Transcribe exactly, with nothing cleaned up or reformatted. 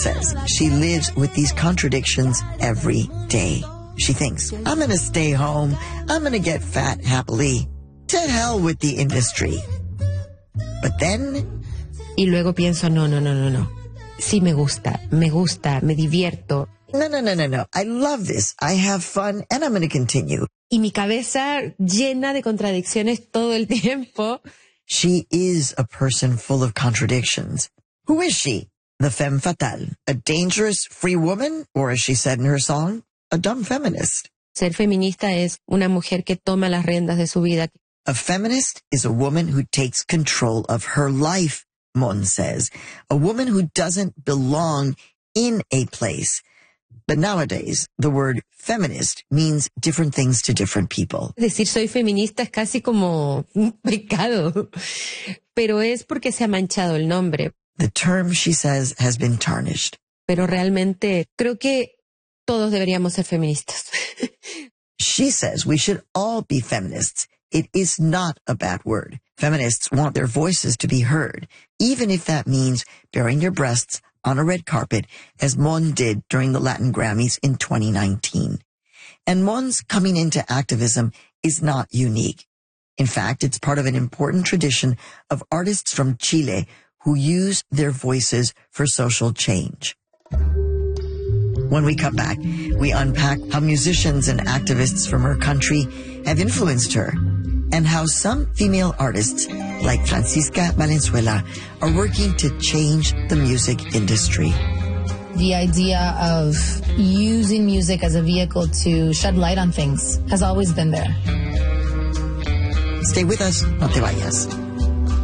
says she lives with these contradictions every day. She thinks, I'm going to stay home. I'm going to get fat happily. To hell with the industry. But then... Y luego pienso, no, no, no, no, no. Sí me gusta, me gusta, me divierto. No, no, no, no, no. I love this. I have fun and I'm going to continue. Y mi cabeza llena de contradicciones todo el tiempo. She is a person full of contradictions. Who is she? The femme fatale, a dangerous free woman, or as she said in her song, a dumb feminist. Ser feminista es una mujer que toma las riendas de su vida. A feminist is a woman who takes control of her life, Mon says. A woman who doesn't belong in a place. But nowadays, the word feminist means different things to different people. Decir soy feminista es casi como un pecado, pero es porque se ha manchado el nombre. The term, she says, has been tarnished. Pero realmente creo que todos deberíamos ser feministas. She says we should all be feminists. It is not a bad word. Feminists want their voices to be heard, even if that means baring your breasts on a red carpet, as Mon did during the Latin Grammys in twenty nineteen. And Mon's coming into activism is not unique. In fact, it's part of an important tradition of artists from Chile who use their voices for social change. When we come back, we unpack how musicians and activists from her country have influenced her, and how some female artists, like Francisca Valenzuela, are working to change the music industry. The idea of using music as a vehicle to shed light on things has always been there. Stay with us, no te vayas.